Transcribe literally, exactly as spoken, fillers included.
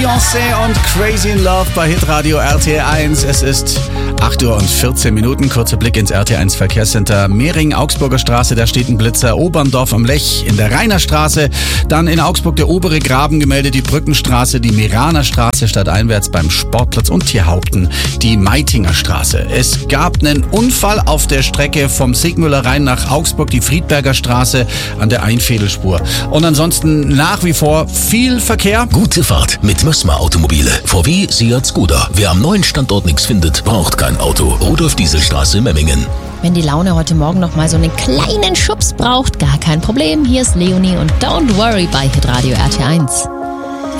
Beyoncé und Crazy in Love bei Hitradio R T eins. Es ist acht Uhr und vierzehn Minuten. Kurzer Blick ins R T eins Verkehrscenter Mehring, Augsburger Straße, da steht ein Blitzer. Oberndorf am Lech in der Rainerstraße. Dann in Augsburg der obere Graben gemeldet, die Brückenstraße, die Meraner Straße stadteinwärts beim Sportplatz und Tierhaupten die Meitinger Straße. Es gab einen Unfall auf der Strecke vom Sigmüller Rhein nach Augsburg, die Friedberger Straße an der Einfädelspur. Und ansonsten nach wie vor viel Verkehr. Gute Fahrt mit Mössmer Automobile. V W, Seat, Skoda. Wer am neuen Standort nichts findet, braucht kein Auto. Rudolf-Diesel-Straße, Memmingen. Wenn die Laune heute Morgen noch mal so einen kleinen Schubs braucht, gar kein Problem. Hier ist Leonie und Don't Worry bei Hitradio R T eins.